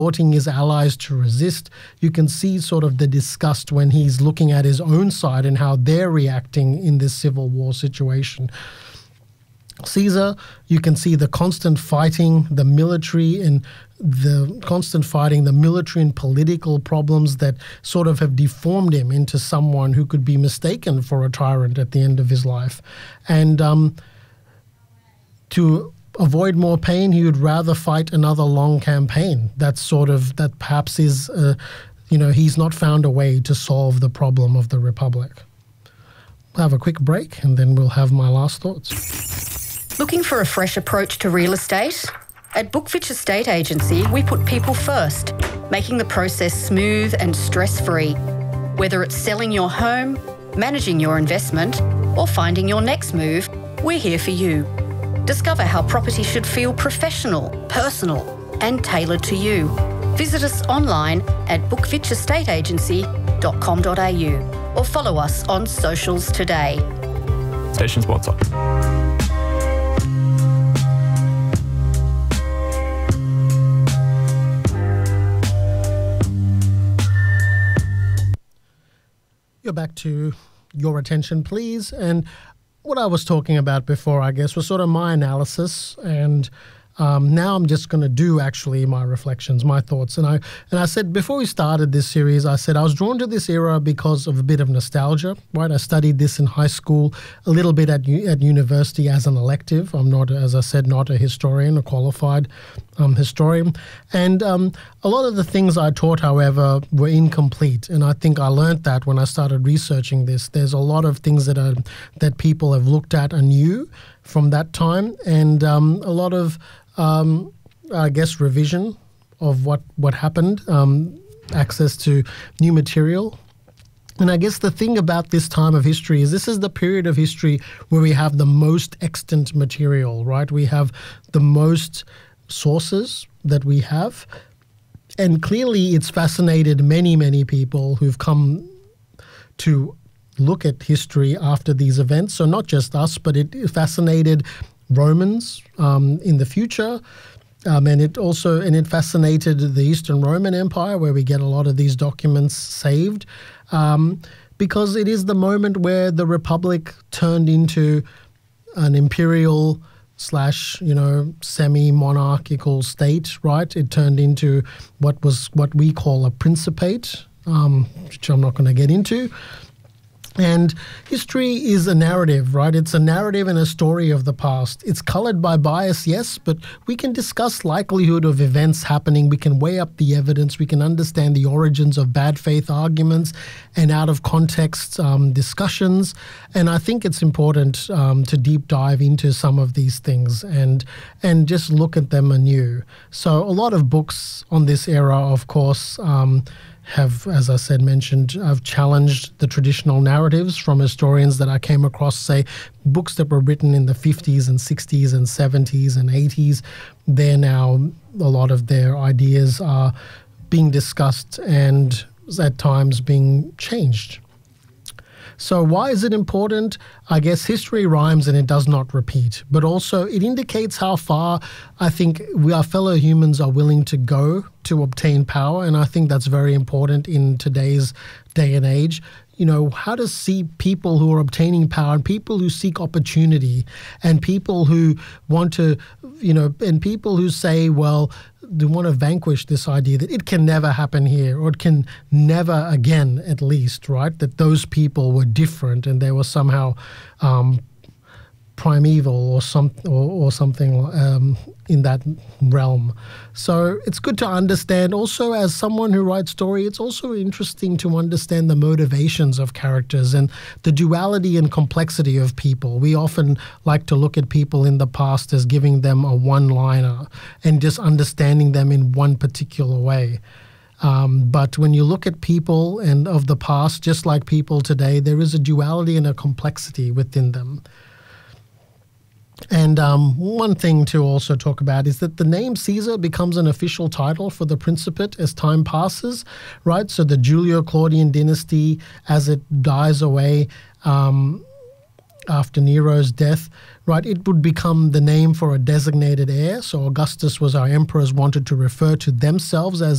exhorting his allies to resist. You can see sort of the disgust when he's looking at his own side and how they're reacting in this civil war situation. Caesar, you can see the constant fighting, the military and political problems that sort of have deformed him into someone who could be mistaken for a tyrant at the end of his life. And to avoid more pain, he would rather fight another long campaign. That perhaps is, he's not found a way to solve the problem of the Republic. We'll have a quick break and then we'll have my last thoughts. Looking for a fresh approach to real estate? At Bookfitch Estate Agency, we put people first, making the process smooth and stress-free. Whether it's selling your home, managing your investment, or finding your next move, we're here for you. Discover how property should feel professional, personal, and tailored to you. Visit us online at bookfitchestateagency.com.au or follow us on socials today. Station sponsor. You're back to Your Attention, Please. And what I was talking about before, I guess, was sort of my analysis, and now I'm just going to do actually my reflections, my thoughts. And I said before we started this series, I said I was drawn to this era because of a bit of nostalgia, right? I studied this in high school, a little bit at university as an elective. I'm not, as I said, not a historian, a qualified historian. And a lot of the things I taught, however, were incomplete. And I think I learned that when I started researching this. There's a lot of things that people have looked at anew from that time, and a lot of I guess, revision of what happened, access to new material. And I guess the thing about this time of history is this is the period of history where we have the most extant material, right? We have the most sources that we have. And clearly it's fascinated many, many people who've come to look at history after these events. So not just us, but it fascinated Romans in the future, and it fascinated the Eastern Roman Empire, where we get a lot of these documents saved, because it is the moment where the Republic turned into an imperial / semi-monarchical state, right? It turned into what we call a principate, which I'm not going to get into. And history is a narrative, right? It's a narrative and a story of the past. It's colored by bias, yes, but we can discuss likelihood of events happening. We can weigh up the evidence. We can understand the origins of bad faith arguments and out of context discussions. And I think it's important to deep dive into some of these things and just look at them anew. So a lot of books on this era, of course, have, as I said, I've challenged the traditional narratives from historians that I came across, say, books that were written in the 50s and 60s and 70s and 80s. They're now, a lot of their ideas are being discussed and at times being changed. So why is it important? I guess history rhymes and it does not repeat, but also it indicates how far I think our fellow humans are willing to go to obtain power, and I think that's very important in today's day and age. How to see people who are obtaining power and people who seek opportunity and people who want to, and people who say, well, they want to vanquish this idea that it can never happen here, or it can never again, at least, right? That those people were different and they were somehow primeval or something in that realm. So it's good to understand. Also, as someone who writes story, it's also interesting to understand the motivations of characters and the duality and complexity of people. We often like to look at people in the past as giving them a one-liner and just understanding them in one particular way. But when you look at people and of the past, just like people today, there is a duality and a complexity within them. And one thing to also talk about is that the name Caesar becomes an official title for the Principate as time passes, right? So the Julio-Claudian dynasty, as it dies away, after Nero's death, right, it would become the name for a designated heir. So Augustus was our emperors wanted to refer to themselves as